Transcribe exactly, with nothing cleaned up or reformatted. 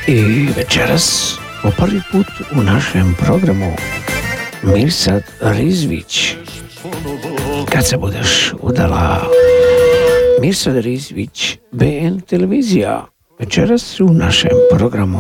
I večeras po prvi put u našem programu Mirsad Rizvić. Kad se budeš udala, Mirsad Rizvić, B N televizija. Večeras u našem programu